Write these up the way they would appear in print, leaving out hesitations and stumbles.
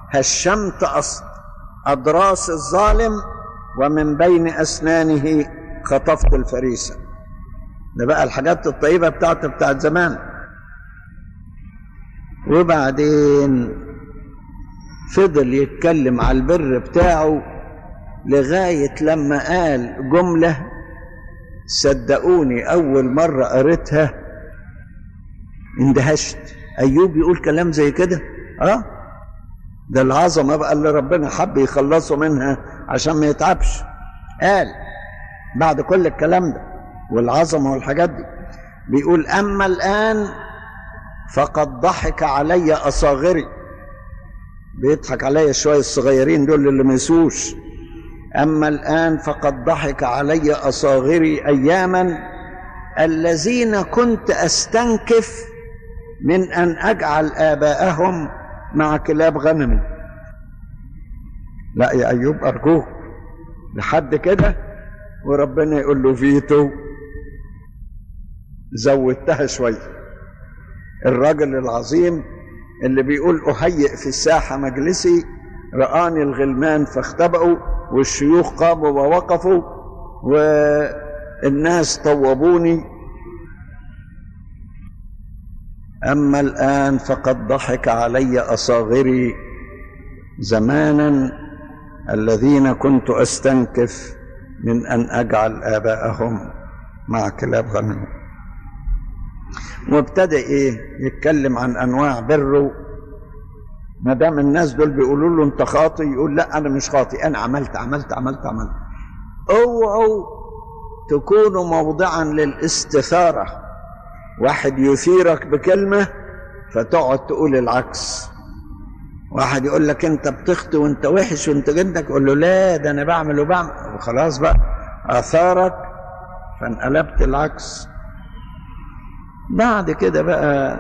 هشمت أضراس الظالم، ومن بين أسنانه خطفت الفريسة. ده بقى الحاجات الطيبة بتاعت زمان. وبعدين فضل يتكلم على البر بتاعه لغاية لما قال جملة صدقوني أول مرة قريتها اندهشت. أيوب يقول كلام زي كده؟ ده العظمة بقى اللي ربنا حب يخلصه منها عشان ما يتعبش. قال بعد كل الكلام ده والعظمة والحاجات دي، بيقول أما الآن فقد ضحك علي أصاغري. بيضحك علي شوية الصغيرين دول اللي ما يسوش. أما الآن فقد ضحك علي أصاغري أياما الذين كنت أستنكف من أن أجعل آباءهم مع كلاب غنمي. لا يا أيوب أرجوك لحد كده، وربنا يقول له فيتو زودتها شوية. الراجل العظيم اللي بيقول أهيئ في الساحة مجلسي، رآني الغلمان فاختبأوا والشيوخ قاموا ووقفوا والناس طوبوني. أما الآن فقد ضحك علي أصاغري زمانا الذين كنت أستنكف من أن أجعل آباءهم مع كلاب غنم. وابتدأ يتكلم عن أنواع بره. ما دام الناس دول بيقولوا له أنت خاطئ، يقول لا أنا مش خاطئ، أنا عملت. اوعوا تكونوا موضعا للاستثارة، واحد يثيرك بكلمة فتقعد تقول العكس. واحد يقول لك أنت بتخطئ وأنت وحش وأنت جدك، قول له لا ده أنا بعمل وخلاص بقى أثارك فانقلبت العكس. بعد كده بقى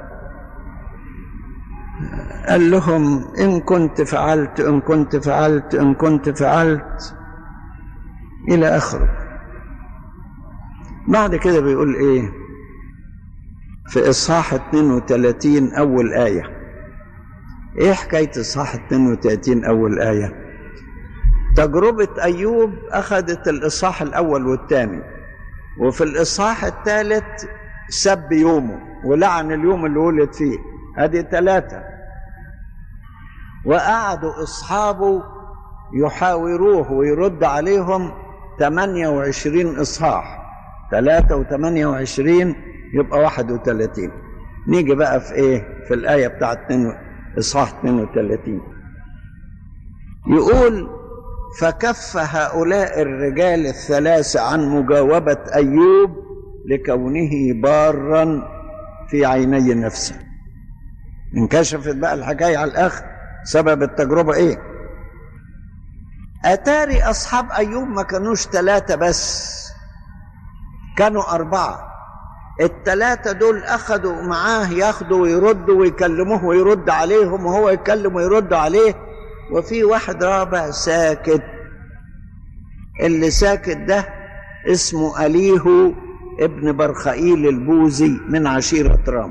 قال لهم إن كنت فعلت إلى آخره. بعد كده بيقول في إصحاح 32 أول آية. حكاية إصحاح 32 أول آية؟ تجربة أيوب أخذت الإصحاح الأول والثاني، وفي الإصحاح الثالث سب يومه ولعن اليوم اللي ولد فيه. هذه 3. وقعدوا أصحابه يحاوروه ويرد عليهم 28 إصحاح. 3 و28 يبقى 31. نيجي بقى في الآية بتاعت إصحاح 32. يقول فكف هؤلاء الرجال 3 عن مجاوبة أيوب لكونه بارا في عيني نفسه. انكشفت بقى الحكاية على الآخر. سبب التجربة أتاري أصحاب أيوب ما كانوش 3 بس، كانوا 4. ال3 دول أخذوا معاه ياخدوا ويردوا ويكلموه ويرد عليهم، وهو يكلم ويرد عليه. وفي واحد رابع ساكت. اللي ساكت ده اسمه أليهو ابن برخائيل البوزي من عشيرة رام.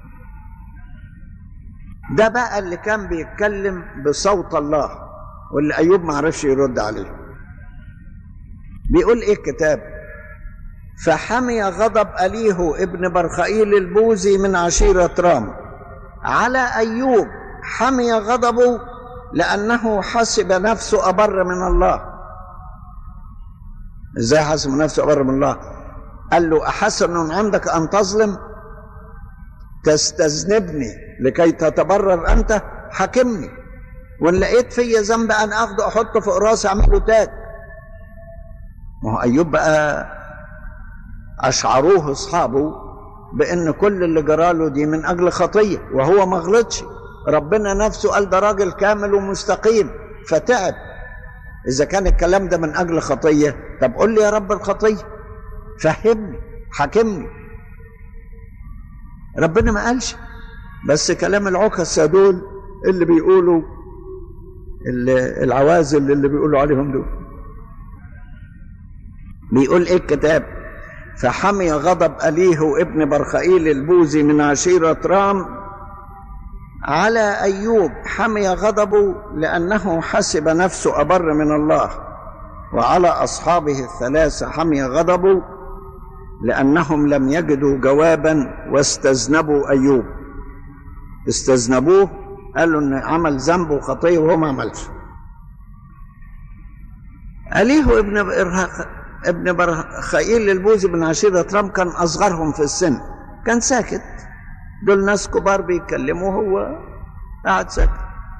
ده بقى اللي كان بيتكلم بصوت الله، واللي أيوب ما عرفش يرد عليه. بيقول الكتاب فحمي غضب أليهو ابن برخائيل البوزي من عشيرة رام على أيوب. حمي غضبه لأنه حسب نفسه أبر من الله. إزاي حسب نفسه أبر من الله؟ قال له أحسن عندك أن تظلم تستذنبني لكي تتبرر أنت؟ حاكمني، وإن لقيت فيا ذنب أن أخده أحطه فوق راسي أعمله تاج. ما هو أيوب بقى أشعروه أصحابه بأن كل اللي جراله دي من أجل خطية، وهو ما غلطش. ربنا نفسه قال ده راجل كامل ومستقيم فتعب. إذا كان الكلام ده من أجل خطية، طب قل لي يا رب الخطية، فهمني، حاكمني. ربنا ما قالش، بس كلام العكسة دول اللي بيقولوا العوازل اللي بيقولوا عليهم دول. بيقول الكتاب فحمي غضب أليهو ابن برخائيل البوزي من عشيرة رام على أيوب حمي غضبه لأنه حسب نفسه أبر من الله، وعلى أصحابه الثلاثة حمي غضبه لأنهم لم يجدوا جوابا واستذنبوا أيوب. استذنبوه، قالوا إن عمل ذنب وخطية وهو ما عملش. أليه ابن برخائيل البوزي بن عشيرة رام كان أصغرهم في السن، كان ساكت، دول ناس كبار بيتكلموا هو قاعد ساكت.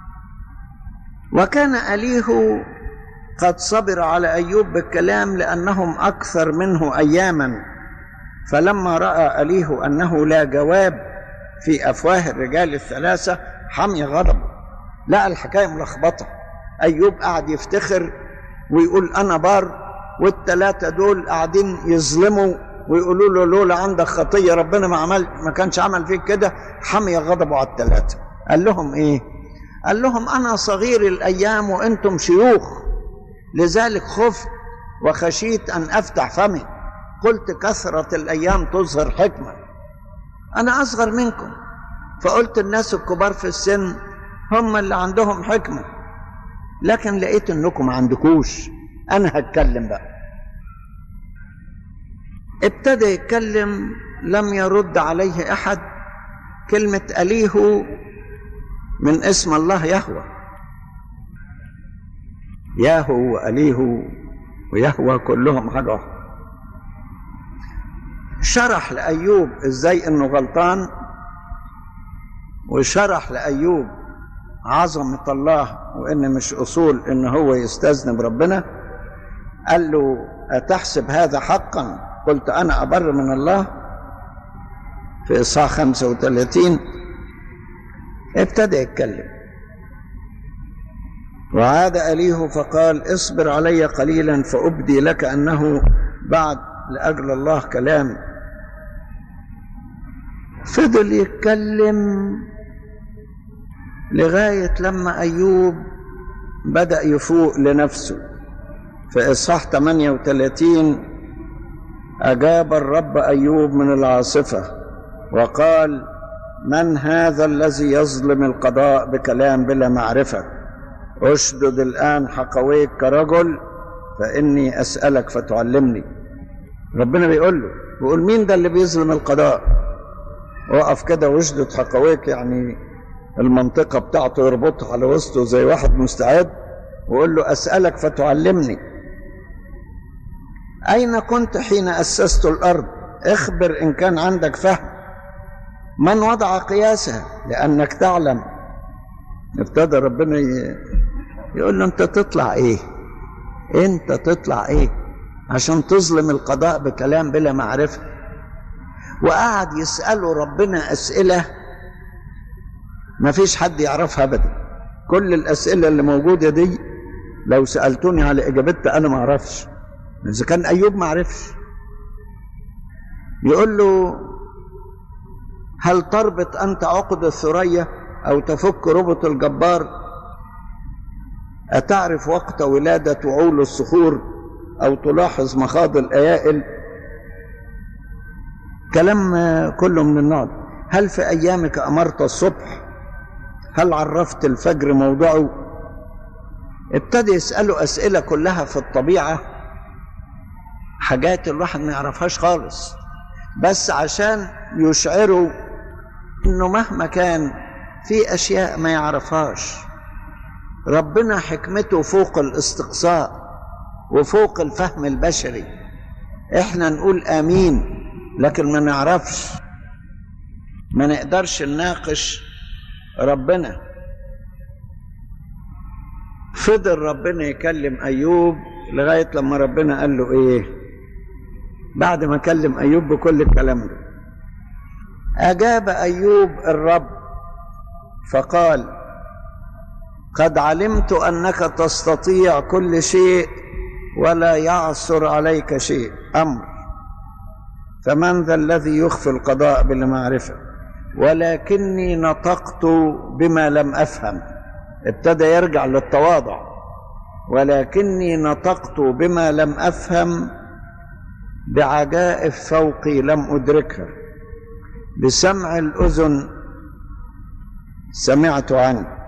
وكان أليه قد صبر على أيوب بالكلام لأنهم أكثر منه أياما، فلما رأى أليه أنه لا جواب في أفواه الرجال الثلاثة حمي غضبه. لقى الحكاية ملخبطة، أيوب قاعد يفتخر ويقول أنا بار، والثلاثة دول قاعدين يظلموا ويقولوا له لولا عندك خطية ربنا ما كانش عمل فيك كده. حمي غضبه على الثلاثة. قال لهم إيه؟ قال لهم أنا صغير الأيام وأنتم شيوخ، لذلك خفت وخشيت أن أفتح فمي، قلت كثرة الأيام تظهر حكمة. أنا أصغر منكم، فقلت الناس الكبار في السن هم اللي عندهم حكمة، لكن لقيت أنكم ما عندكوش، أنا هتكلم بقى. ابتدى يتكلم، لم يرد عليه أحد. كلمة أليه من اسم الله يهوى، ياهو وأليه ويهوى كلهم حاجة واحدة. شرح لأيوب ازاي انه غلطان، وشرح لأيوب عظمة الله وان مش اصول ان هو يستذنب ربنا. قال له أتحسب هذا حقا؟ قلت أنا أبر من الله، في إصحاح 35. ابتدى يتكلم. وعاد أليه فقال اصبر علي قليلا فأبدي لك أنه بعد لأجل الله كلام. فضل يتكلم لغاية لما أيوب بدأ يفوق لنفسه. في إصحاح 38 أجاب الرب أيوب من العاصفة وقال من هذا الذي يظلم القضاء بكلام بلا معرفة؟ أشدد الآن حقويك كرجل فإني أسألك فتعلمني. ربنا بيقول مين ده اللي بيظلم القضاء؟ وقف كده واشدد حقويك، يعني المنطقة بتاعته يربطها على وسطه زي واحد مستعد، وقول له أسألك فتعلمني. أين كنت حين أسست الأرض؟ اخبر إن كان عندك فهم. من وضع قياسها؟ لأنك تعلم. ابتدى ربنا يقول له أنت تطلع إيه؟ أنت تطلع إيه عشان تظلم القضاء بكلام بلا معرفة؟ وقعد يسأله ربنا أسئلة ما فيش حد يعرفها أبدا. كل الأسئلة اللي موجودة دي لو سألتوني على إجابتها أنا ما أعرفش، إذا كان أيوب ما عرفش. يقول له هل تربط أنت عقد الثريا أو تفك ربط الجبار؟ أتعرف وقت ولادة وعول الصخور أو تلاحظ مخاض الأيائل؟ كلام كله من النوع. هل في أيامك أمرت الصبح؟ هل عرفت الفجر موضعه؟ ابتدى يسأله أسئلة كلها في الطبيعة، حاجات الواحد ما يعرفهاش خالص، بس عشان يشعروا انه مهما كان في اشياء ما يعرفهاش. ربنا حكمته فوق الاستقصاء وفوق الفهم البشري. احنا نقول امين لكن ما نعرفش، ما نقدرش نناقش ربنا. فضل ربنا يكلم ايوب لغاية لما ربنا قال له ايه بعد ما كلم ايوب بكل الكلام ده؟ اجاب ايوب الرب فقال قد علمت انك تستطيع كل شيء ولا يعثر عليك شيء امر، فمن ذا الذي يخفي القضاء بلا معرفة؟ ولكني نطقت بما لم افهم. ابتدى يرجع للتواضع. ولكني نطقت بما لم افهم، بعجائب فوقي لم ادركها، بسمع الاذن سمعت عنه.